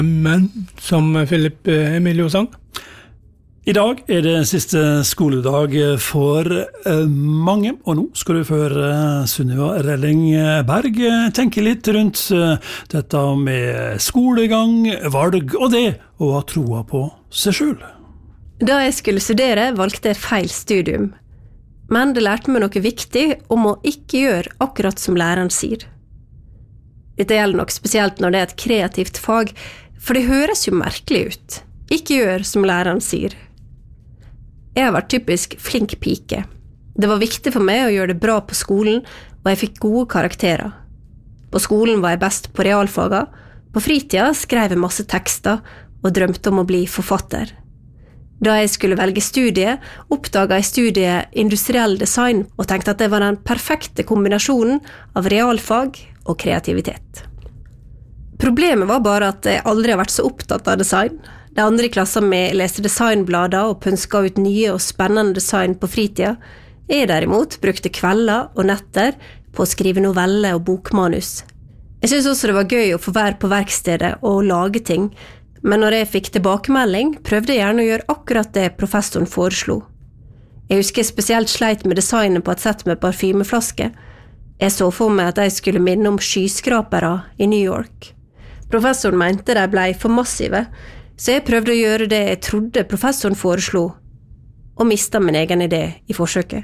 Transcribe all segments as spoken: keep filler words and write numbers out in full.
Men, som Philip Emilio sang. I dag er det siste skoledag for mange, og nå skal du høre Sunniva Relling Berg tenke litt rundt dette med skolegang, valg og det å ha troa på seg selv. Da jeg skulle studere, valgte jeg feil studium. Men det lærte meg noe viktig om å ikke gjøre akkurat som læreren sier. Dette gjelder nok spesielt når det er et kreativt fag, for det høres jo merkelig ut. Ikke gjør som læreren sier. Jeg har vært typisk flink pike. Det var viktig for meg å gjøre det bra på skolen, og jeg fikk gode karakterer. På skolen var jeg best på realfaga, på fritida skrev jeg masse tekster og drømte om å bli forfatter. Da jeg skulle velge studie, oppdaget jeg studiet industriell design og tenkte at det var den perfekte kombinasjonen av realfag og kreativitet. Problemet var bare at jeg aldri har vært så opptatt av design. De andre i klassen med leste designblader og pønsket ut nye og spennende design på fritida. Jeg derimot brukte kvelder og netter på å skrive noveller og bokmanus. Jeg synes også det var gøy å få være på verkstedet og lage ting, men når jeg fikk tilbakemelding, prøvde jeg gjerne å gjøre akkurat det professoren foreslo. Jeg husker jeg spesielt sleit med designet på et sett med parfymeflaske. Jeg så for meg at jeg skulle minne om skyskrapere i New York. Professoren mente de ble for massive, så jeg prøvde å gjøre det jeg trodde professoren foreslo, og mistet min egen idé i forsøket.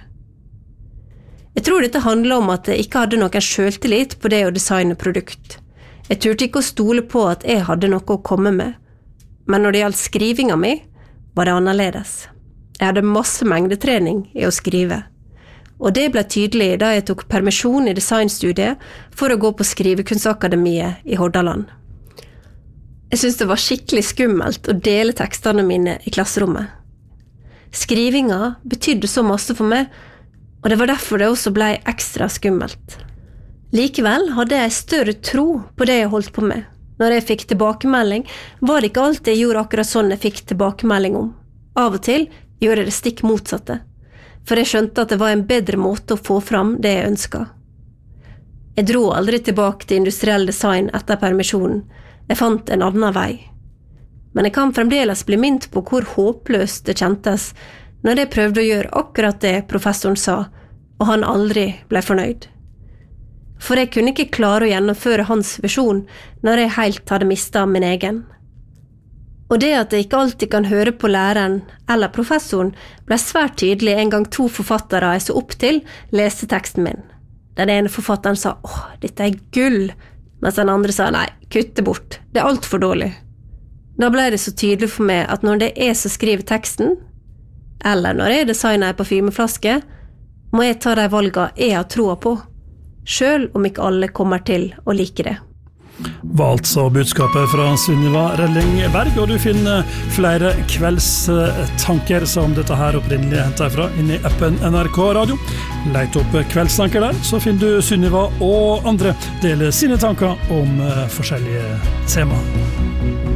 Jeg tror dette handler om at jeg ikke hadde noen selvtillit på det å designe produkt. Jeg turte ikke å stole på at jeg hadde noe å komme med, men når det gjaldt skrivinga mi, var det annerledes. Jeg hadde masse mengdetrening i å skrive, og det ble tydelig da jeg tok permisjon i designstudiet for å gå på Skrivekunstakademiet i Hordaland. Jeg synes det var skikkelig skummelt å dele tekstene mine i klasserommet. Skrivinga betydde så masse for meg, og det var derfor det også ble ekstra skummelt. Likevel hadde jeg større tro på det jeg holdt på med. Når jeg fikk tilbakemelding, var det ikke alltid jeg gjorde akkurat sånn jeg fikk tilbakemelding om. Av og til gjorde jeg det stikk motsatte, for jeg skjønte at det var en bedre måte å få fram det jeg ønsket. Jeg dro aldri tilbake til industriell design etter permisjonen. Jeg fant en annen vei. Men jeg kan fremdeles bli minnet på hvor håpløst det kjentes når jeg prøvde å gjøre akkurat det professoren sa, og han aldri ble fornøyd. For jeg kunne ikke klare å gjennomføre hans visjon når jeg helt hadde mistet min egen. Og det at jeg ikke alltid kan høre på læreren eller professoren ble svært tydelig en gang to forfattere jeg så opp til leste teksten min. Den ene forfatteren sa, åh, dette er gull, mens den andre sa, nei, kutt det bort, det er alt for dårlig. Da ble det så tydelig for meg at når det er som skriver teksten, eller når jeg designer en parfymeflaske, må jeg ta de valgene jeg har troa på, selv om ikke alle kommer til å like det. Var altså budskapet fra Sunniva Relling Berg, og du finner flere kveldstanker som dette her opprinnelig hentet fra inne i appen N R K Radio. Leit opp kveldstanker der, så finner du Sunniva og andre dele sine tanker om forskjellige tema.